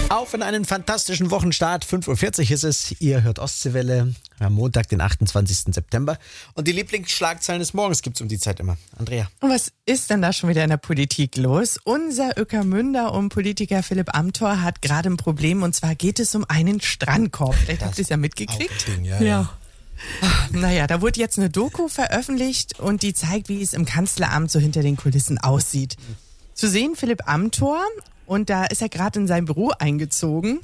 Auf in einen fantastischen Wochenstart. 5:40 Uhr ist es. Ihr hört Ostseewelle am Montag, den 28. September. Und die Lieblingsschlagzeilen des Morgens gibt's um die Zeit immer. Andrea. Und was ist denn da schon wieder in der Politik los? Unser Ueckermünder und Politiker Philipp Amthor hat gerade ein Problem. Und zwar geht es um einen Strandkorb. Vielleicht habt ihr es ja mitgekriegt. Ja. Naja, da wurde jetzt eine Doku veröffentlicht und die zeigt, wie es im Kanzleramt so hinter den Kulissen aussieht. Zu sehen Philipp Amthor. Und da ist er gerade in sein Büro eingezogen.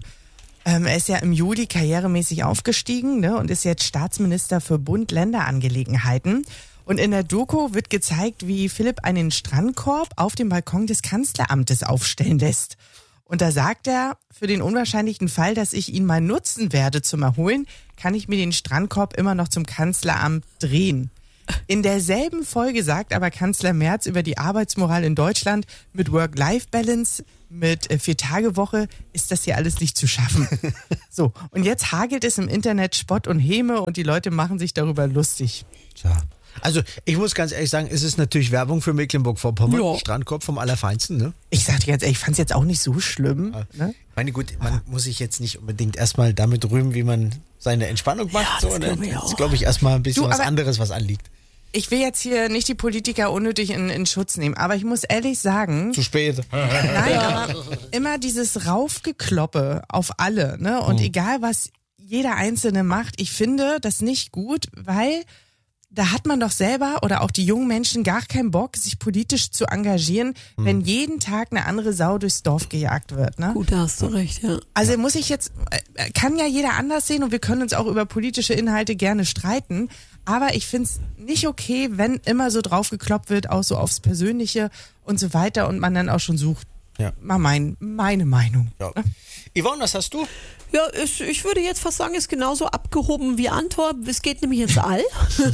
Er ist ja im Juli karrieremäßig aufgestiegen, ne, und ist jetzt Staatsminister für Bund-Länder-Angelegenheiten. Und in der Doku wird gezeigt, wie Philipp einen Strandkorb auf dem Balkon des Kanzleramtes aufstellen lässt. Und da sagt er, für den unwahrscheinlichen Fall, dass ich ihn mal nutzen werde zum Erholen, kann ich mir den Strandkorb immer noch zum Kanzleramt drehen. In derselben Folge sagt aber Kanzler Merz über die Arbeitsmoral in Deutschland, mit Work-Life-Balance, mit 4-Tage-Woche ist das hier alles nicht zu schaffen. So, und jetzt hagelt es im Internet Spott und Häme und die Leute machen sich darüber lustig. Tja. Also ich muss ganz ehrlich sagen, es ist natürlich Werbung für Mecklenburg-Vorpommern. Ja. Strandkorb vom Allerfeinsten, ne? Ich sag dir ganz ehrlich, ich fand's jetzt auch nicht so schlimm. Ne? Ich meine, gut, man muss sich jetzt nicht unbedingt erstmal damit rühmen, wie man seine Entspannung macht. Ja, das glaube ich Das auch. ist, glaube ich, erstmal ein bisschen Du, was aber- anderes, was anliegt. Ich will jetzt hier nicht die Politiker unnötig in Schutz nehmen, aber ich muss ehrlich sagen, Zu spät. nein, aber immer dieses Raufgekloppe auf alle, ne? Und egal, was jeder Einzelne macht, ich finde das nicht gut, weil da hat man doch selber oder auch die jungen Menschen gar keinen Bock, sich politisch zu engagieren, wenn jeden Tag eine andere Sau durchs Dorf gejagt wird, ne? Gut, da hast du recht, ja. Also muss ich jetzt, kann ja jeder anders sehen und wir können uns auch über politische Inhalte gerne streiten, aber ich find's nicht okay, wenn immer so draufgekloppt wird, auch so aufs Persönliche und so weiter und man dann auch schon sucht. Ja. Mal meine Meinung. Ja. Yvonne, was hast du? Ja, ich würde jetzt fast sagen, ist genauso abgehoben wie Amthor. Es geht nämlich ins All.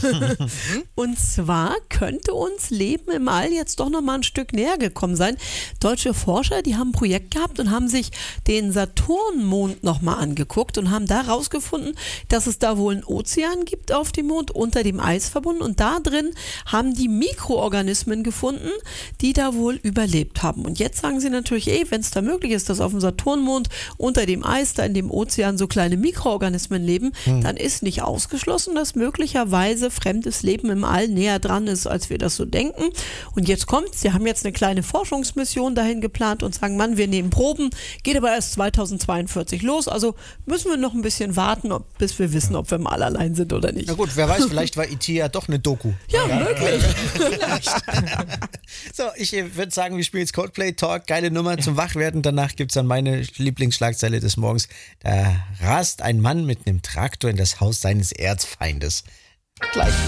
Und zwar könnte uns Leben im All jetzt doch nochmal ein Stück näher gekommen sein. Deutsche Forscher, die haben ein Projekt gehabt und haben sich den Saturnmond nochmal angeguckt und haben da rausgefunden, dass es da wohl einen Ozean gibt auf dem Mond, unter dem Eis verbunden. Und da drin haben die Mikroorganismen gefunden, die da wohl überlebt haben. Und jetzt sagen sie natürlich, wenn es da möglich ist, dass auf dem Saturnmond unter dem Eis, da in dem Ozean so kleine Mikroorganismen leben, dann ist nicht ausgeschlossen, dass möglicherweise fremdes Leben im All näher dran ist, als wir das so denken. Und jetzt kommt's, sie haben jetzt eine kleine Forschungsmission dahin geplant und sagen, Mann, wir nehmen Proben, geht aber erst 2042 los, also müssen wir noch ein bisschen warten, bis wir wissen, ob wir im All allein sind oder nicht. Na gut, wer weiß, vielleicht war E.T. ja doch eine Doku. Ja, möglich. So, ich würde sagen, wir spielen jetzt Coldplay Talk, geile Nummer zum Wachwerden. Danach gibt's dann meine Lieblingsschlagzeile des Morgens. Da rast ein Mann mit einem Traktor in das Haus seines Erzfeindes. Gleich.